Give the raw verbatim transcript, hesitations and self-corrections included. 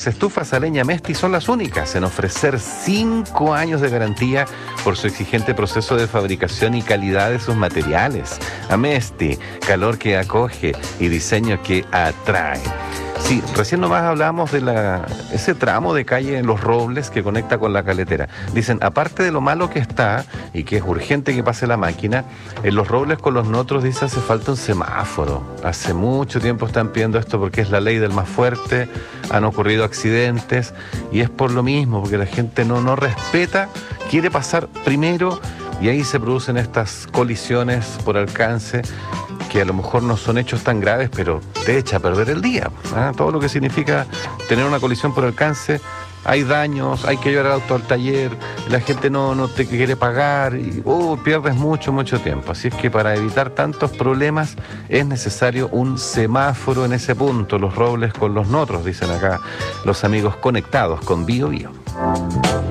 Las estufas a leña Mesti son las únicas en ofrecer cinco años de garantía por su exigente proceso de fabricación y calidad de sus materiales. Amesti, calor que acoge y diseño que atrae. Sí, recién nomás hablábamos de la, ese tramo de calle en Los Robles que conecta con la Caletera. Dicen, aparte de lo malo que está y que es urgente que pase la máquina, en Los Robles con los Notros dice hace falta un semáforo. Hace mucho tiempo están pidiendo esto porque es la ley del más fuerte, han ocurrido accidentes y es por lo mismo, porque la gente no, no respeta, quiere pasar primero y ahí se producen estas colisiones por alcance que a lo mejor no son hechos tan graves, pero te echa a perder el día. ¿eh? Todo lo que significa tener una colisión por alcance, hay daños, hay que llevar el auto al taller, la gente no, no te quiere pagar, y oh, pierdes mucho, mucho tiempo. Así es que para evitar tantos problemas es necesario un semáforo en ese punto, Los Robles con los Notros, dicen acá los amigos conectados con Bio Bio.